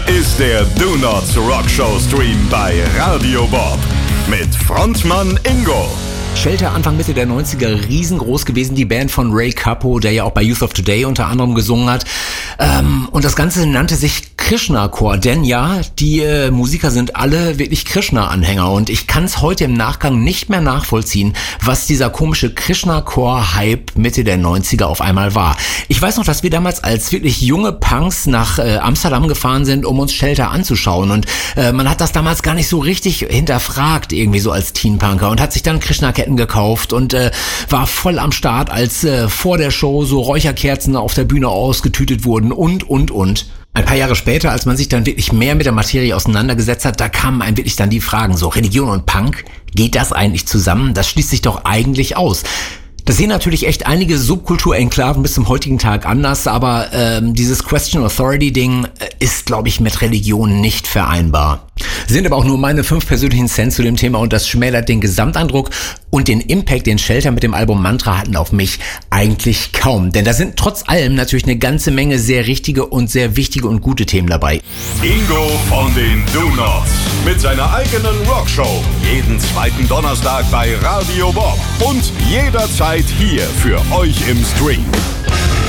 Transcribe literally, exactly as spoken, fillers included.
ist der Do Nots Rock Show Stream bei Radio Bob mit Frontmann Ingo. Shelter Anfang Mitte der neunziger riesengroß gewesen, die Band von Ray Cappo, der ja auch bei Youth of Today unter anderem gesungen hat. Ähm, und das Ganze nannte sich Krishna Chor, denn ja, die äh, Musiker sind alle wirklich Krishna-Anhänger und ich kann es heute im Nachgang nicht mehr nachvollziehen, was dieser komische Krishna Chor-Hype Mitte der neunziger auf einmal war. Ich weiß noch, dass wir damals als wirklich junge Punks nach äh, Amsterdam gefahren sind, um uns Shelter anzuschauen und äh, man hat das damals gar nicht so richtig hinterfragt, irgendwie so als Teen-Punker und hat sich dann Krishna-Ketten gekauft und äh, war voll am Start, als äh, vor der Show so Räucherkerzen auf der Bühne ausgetütet wurden und, und, und. Ein paar Jahre später, als man sich dann wirklich mehr mit der Materie auseinandergesetzt hat, da kamen einem wirklich dann die Fragen so, Religion und Punk, geht das eigentlich zusammen? Das schließt sich doch eigentlich aus. Das sehen natürlich echt einige Subkultur-Enklaven bis zum heutigen Tag anders, aber ähm, dieses Question Authority-Ding ist, glaube ich, mit Religion nicht vereinbar. Sind aber auch nur meine fünf persönlichen Cents zu dem Thema und das schmälert den Gesamteindruck und den Impact, den Shelter mit dem Album Mantra hatten auf mich, eigentlich kaum. Denn da sind trotz allem natürlich eine ganze Menge sehr richtige und sehr wichtige und gute Themen dabei. Ingo von den Do Nots mit seiner eigenen Rockshow. Jeden zweiten Donnerstag bei Radio Bob und jederzeit hier für euch im Stream.